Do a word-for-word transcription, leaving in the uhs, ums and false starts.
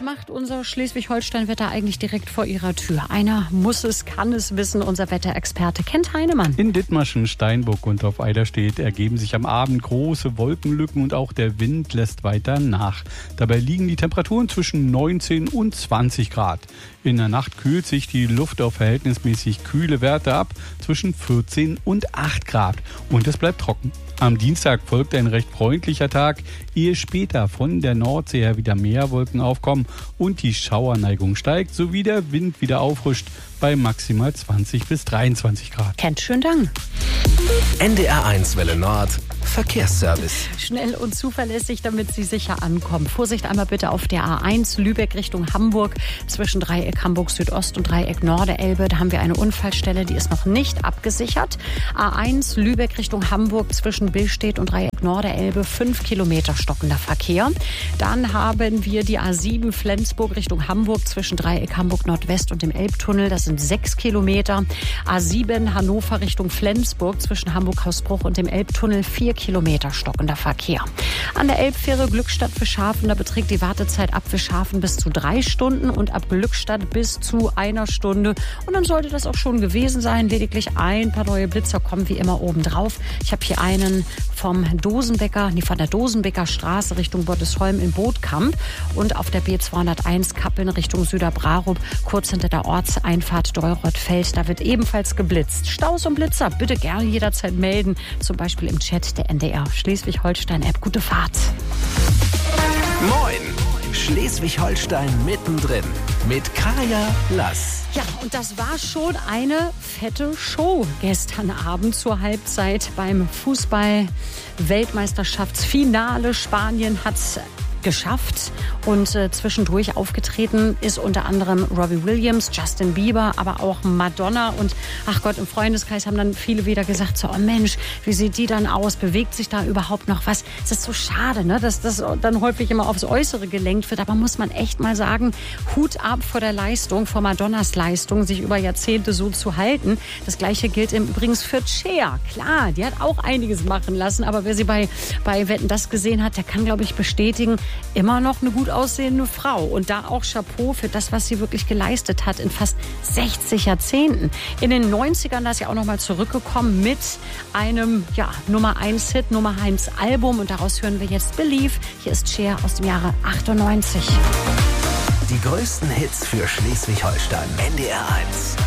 macht unser Schleswig-Holstein-Wetter eigentlich direkt vor Ihrer Tür? Einer muss es, kann es wissen, unser Wetterexperte Kent Heinemann. In Dithmarschen, Steinburg und auf Eiderstedt ergeben sich am Abend große Wolkenlücken und auch der Wind lässt weiter nach. Dabei liegen die Temperaturen zwischen neunzehn und zwanzig Grad. In der Nacht kühlt sich die Luft auf verhältnismäßig kühle Werte ab, zwischen vierzehn und acht Grad. Und es bleibt trocken. Am Dienstag folgt ein recht freundlicher Tag, ehe später von der Nordsee her wieder mehr Wolken aufkommen und die Schauerneigung steigt, sowie der Wind wieder auffrischt bei maximal zwanzig bis dreiundzwanzig Grad. Kent, schönen Dank. N D R eins Welle Nord Verkehrsservice. Schnell und zuverlässig, damit Sie sicher ankommen. Vorsicht einmal bitte auf der A eins Lübeck Richtung Hamburg. Zwischen Dreieck Hamburg Südost und Dreieck Norderelbe. Da haben wir eine Unfallstelle, die ist noch nicht abgesichert. A eins Lübeck Richtung Hamburg zwischen Billstedt und Dreieck Norderelbe. Fünf Kilometer stockender Verkehr. Dann haben wir die A sieben Flensburg Richtung Hamburg zwischen Dreieck Hamburg Nordwest und dem Elbtunnel. Das sind sechs Kilometer. A sieben Hannover Richtung Flensburg zwischen Hamburg-Hausbruch und dem Elbtunnel. Vier Kilometer stockender Verkehr. An der Elbfähre Glückstadt Fischhafen, da beträgt die Wartezeit ab Fischhafen bis zu drei Stunden und ab Glückstadt bis zu einer Stunde. Und dann sollte das auch schon gewesen sein. Lediglich ein paar neue Blitzer kommen wie immer oben drauf. Ich habe hier einen vom Dosenbecker, nee, von der Dosenbecker Straße Richtung Bottesholm in Bootkamp und auf der B zweihunderteins Kappeln Richtung Süderbrarup, kurz hinter der Ortseinfahrt Deurothfeld. Da wird ebenfalls geblitzt. Staus und Blitzer bitte gerne jederzeit melden, zum Beispiel im Chat der N D R Schleswig-Holstein-App. Gute Fahrt. Moin! Schleswig-Holstein mittendrin mit Kaya Lass. Ja, und das war schon eine fette Show gestern Abend zur Halbzeit beim Fußball-Weltmeisterschaftsfinale. Spanien hat's geschafft und äh, zwischendurch aufgetreten ist unter anderem Robbie Williams, Justin Bieber, aber auch Madonna und ach Gott, im Freundeskreis haben dann viele wieder gesagt, so, oh Mensch, wie sieht die dann aus, bewegt sich da überhaupt noch was? Es ist so schade, ne, dass das dann häufig immer aufs Äußere gelenkt wird, aber muss man echt mal sagen, Hut ab vor der Leistung, vor Madonnas Leistung, sich über Jahrzehnte so zu halten. Das Gleiche gilt im übrigens für Cher. Klar, die hat auch einiges machen lassen, aber wer sie bei, bei Wetten, das gesehen hat, der kann, glaube ich, bestätigen, immer noch eine gut aussehende Frau. Und da auch Chapeau für das, was sie wirklich geleistet hat in fast sechzig Jahrzehnten. In den neunzigern, da ist sie auch noch mal zurückgekommen mit einem ja, Nummer eins Hit, Nummer eins Album. Und daraus hören wir jetzt Believe. Hier ist Cher aus dem Jahre achtundneunzig. Die größten Hits für Schleswig-Holstein. N D R eins.